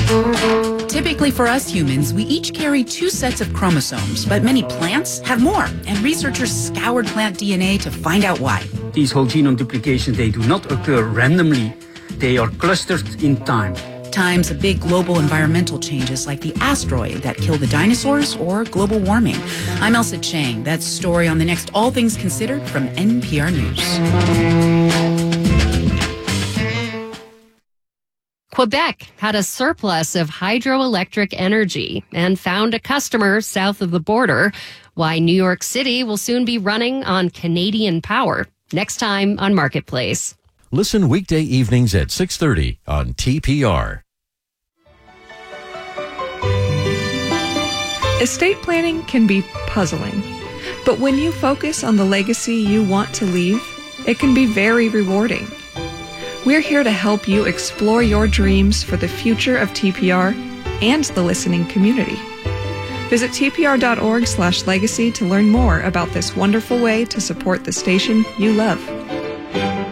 Typically for us humans, we each carry 2 sets of chromosomes, but many plants have more, and researchers scoured plant DNA to find out why. These whole genome duplications, they do not occur randomly. They are clustered in time. Times of big global environmental changes like the asteroid that killed the dinosaurs or global warming. I'm Elsa Chang. That's story on the next All Things Considered from NPR News. Quebec had a surplus of hydroelectric energy and found a customer south of the border. Why New York City will soon be running on Canadian power. Next time on Marketplace. Listen weekday evenings at 6:30 on TPR. Estate planning can be puzzling, but when you focus on the legacy you want to leave, it can be very rewarding. We're here to help you explore your dreams for the future of TPR and the listening community. Visit tpr.org/legacy to learn more about this wonderful way to support the station you love.